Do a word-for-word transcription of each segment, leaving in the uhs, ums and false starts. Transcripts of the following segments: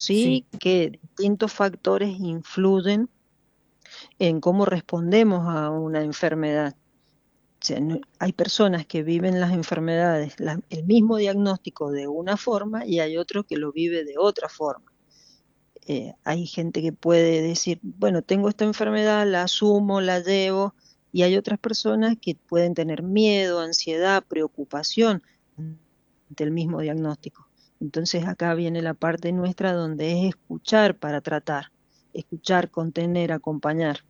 Sí. sí que distintos factores influyen en cómo respondemos a una enfermedad. O sea, no- hay personas que viven las enfermedades, la- el mismo diagnóstico de una forma y hay otro que lo vive de otra forma. Eh, hay gente que puede decir, bueno, tengo esta enfermedad, la asumo, la llevo, y hay otras personas que pueden tener miedo, ansiedad, preocupación ante el mismo diagnóstico. Entonces acá viene la parte nuestra donde es escuchar para tratar, escuchar, contener, acompañar.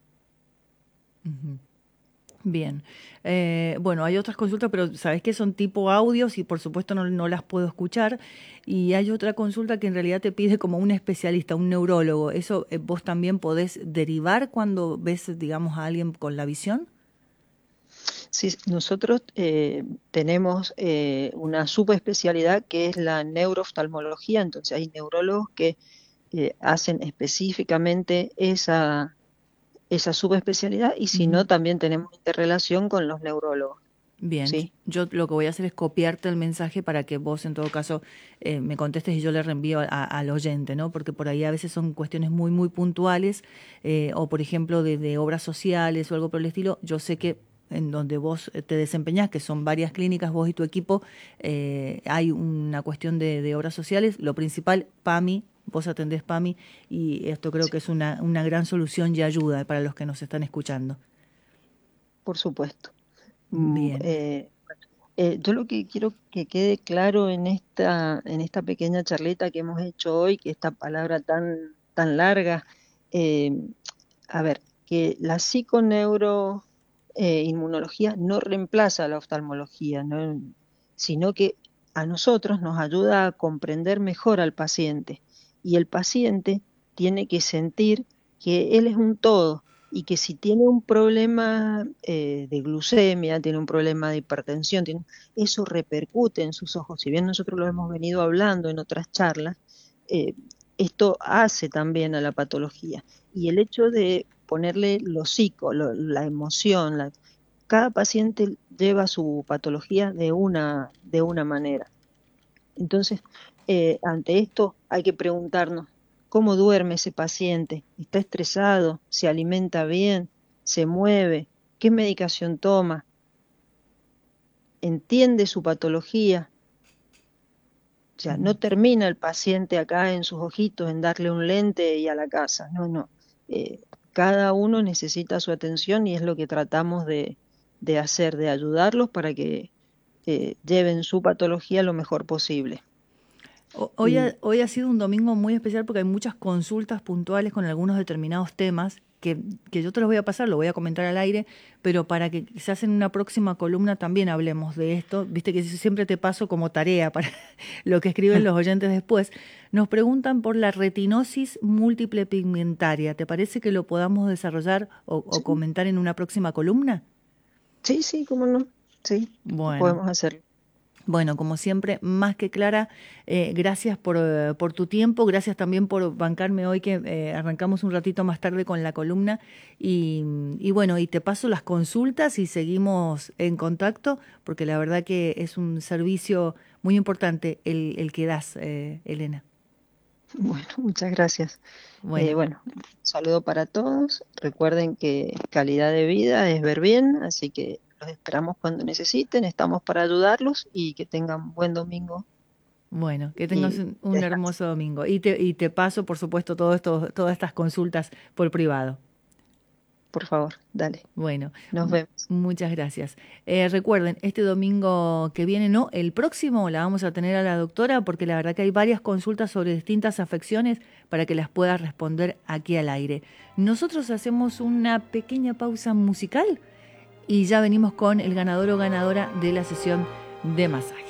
Ujú. Bien. Eh, bueno, hay otras consultas, pero sabes que son tipo audios y por supuesto no, no las puedo escuchar. Y hay otra consulta que en realidad te pide como un especialista, un neurólogo. ¿Eso eh, vos también podés derivar cuando ves, digamos, a alguien con la visión? Sí, nosotros eh, tenemos eh, una subespecialidad que es la neurooftalmología, entonces hay neurólogos que eh, hacen específicamente esa, esa subespecialidad y si Ujú. no, también tenemos interrelación con los neurólogos, Bien, ¿sí? yo lo que voy a hacer es copiarte el mensaje para que vos en todo caso eh, me contestes y yo le reenvío a- al oyente, ¿no? Porque por ahí a veces son cuestiones muy, muy puntuales eh, o por ejemplo de, de obras sociales o algo por el estilo. Yo sé que en donde vos eh, te desempeñás, que son varias clínicas, vos y tu equipo, eh, hay una cuestión de, de obras sociales. Lo principal, PAMI, vos atendés PAMI y esto creo Sí, que es una, una gran solución y ayuda para los que nos están escuchando. por supuesto. Mm, Bien. eh, eh, yo lo que quiero que quede claro en esta, en esta pequeña charleta que hemos hecho hoy, que esta palabra tan, tan larga, eh, a ver, que la psiconeuro eh, inmunología no reemplaza a la oftalmología, ¿no? Sino que a nosotros nos ayuda a comprender mejor al paciente. Y el paciente tiene que sentir que él es un todo y que si tiene un problema eh, de glucemia, tiene un problema de hipertensión, tiene- eso repercute en sus ojos. Si bien nosotros lo hemos venido hablando en otras charlas, eh, esto hace también a la patología. Y el hecho de ponerle lo psico, lo- la emoción, la- cada paciente lleva su patología de una, de una manera. Entonces, eh, ante esto hay que preguntarnos, ¿cómo duerme ese paciente? ¿Está estresado? ¿Se alimenta bien? ¿Se mueve? ¿Qué medicación toma? ¿Entiende su patología? O sea, no Ujú. termina el paciente acá en sus ojitos en darle un lente y a la casa. No, no. Eh, cada uno necesita su atención y es lo que tratamos de, de hacer, de ayudarlos para que eh, lleven su patología lo mejor posible. Ho- Hoy Y ha, hoy ha sido un domingo muy especial porque hay muchas consultas puntuales con algunos determinados temas que, que yo te los voy a pasar, lo voy a comentar al aire, pero para que quizás en una próxima columna también hablemos de esto. Viste que siempre te paso como tarea para lo que escriben los oyentes después. Nos preguntan por la retinosis múltiple pigmentaria. ¿Te parece que lo podamos desarrollar o, o sí, comentar en una próxima columna? sí, sí, cómo no. Sí, Bueno, podemos hacerlo. Bueno, como siempre, más que clara, eh, gracias por, eh, por tu tiempo, gracias también por bancarme hoy que eh, arrancamos un ratito más tarde con la columna y, y bueno, y te paso las consultas y seguimos en contacto porque la verdad que es un servicio muy importante el, el que das, eh, Elena. Bueno, muchas gracias. Eh, Bueno, bueno, un saludo para todos. Recuerden que calidad de vida es ver bien, así que los esperamos cuando necesiten, estamos para ayudarlos y que tengan buen domingo bueno, que tengas y un, un descansen. hermoso domingo y te, y te paso, por supuesto, todo esto, todas estas consultas por privado. Por favor, dale. Bueno, Nos m- vemos. muchas gracias. Eh, recuerden, este domingo que viene, no, el próximo la vamos a tener a la doctora porque la verdad que hay varias consultas sobre distintas afecciones para que las pueda responder aquí al aire. Nosotros hacemos una pequeña pausa musical y ya venimos con el ganador o ganadora de la sesión de masaje.